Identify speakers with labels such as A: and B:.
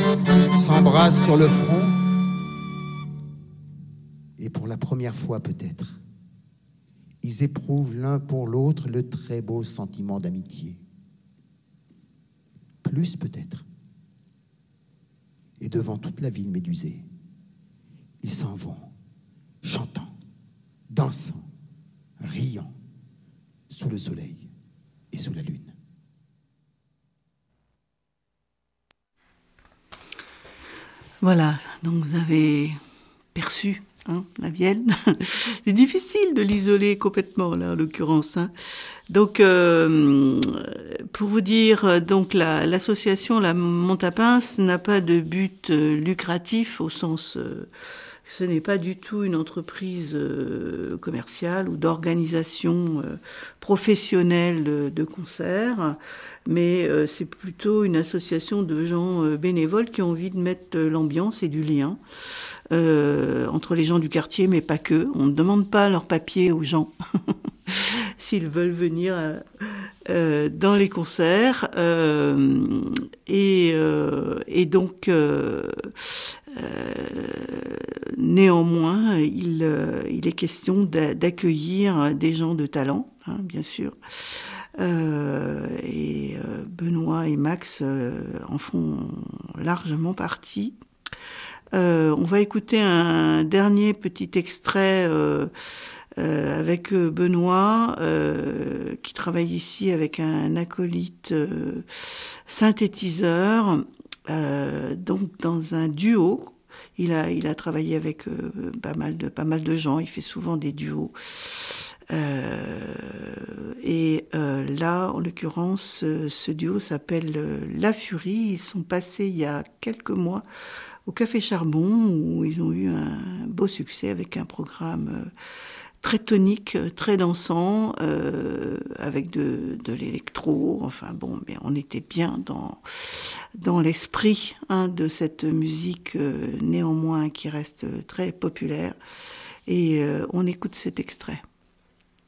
A: s'embrassent sur le front. Et pour la première fois peut-être, ils éprouvent l'un pour l'autre le très beau sentiment d'amitié. Plus peut-être. Et devant toute la ville médusée, ils s'en vont, chantant, dansant, riant, sous le soleil et sous la lune.
B: Voilà, donc vous avez perçu la Vienne. C'est difficile de l'isoler complètement, là, en l'occurrence. Donc, pour vous dire, donc l'association La Montapince n'a pas de but lucratif au sens... ce n'est pas du tout une entreprise commerciale ou d'organisation professionnelle de concerts, mais c'est plutôt une association de gens bénévoles qui ont envie de mettre l'ambiance et du lien entre les gens du quartier, mais pas que. On ne demande pas leurs papiers aux gens s'ils veulent venir dans les concerts. Et donc... néanmoins, il est question d'accueillir des gens de talent, bien sûr. Et Benoît et Max en font largement partie. On va écouter un dernier petit extrait avec Benoît, qui travaille ici avec un acolyte synthétiseur. Donc dans un duo, il a travaillé avec pas mal de gens. Il fait souvent des duos. Là, en l'occurrence, ce duo s'appelle La Furie. Ils sont passés il y a quelques mois au Café Charbon où ils ont eu un beau succès avec un programme très tonique, très dansant, avec de l'électro. Enfin bon, mais on était bien dans l'esprit de cette musique néanmoins qui reste très populaire. Et on écoute cet extrait.